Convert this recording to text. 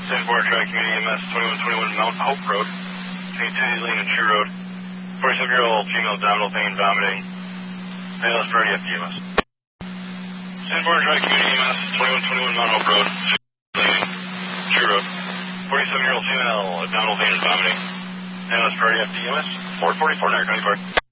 Sanborn Track Community EMS 2121 Mount Hope Road, Tuesday Lane and True Road. 47-year-old female abdominal pain, vomiting. ALS priority FDMS. Sanborn Track Community EMS 2121 Mount Hope Road, Tuesday Lane, True Road. 47-year-old female abdominal pain and vomiting. ALS priority FDMS. 444 Narc 94.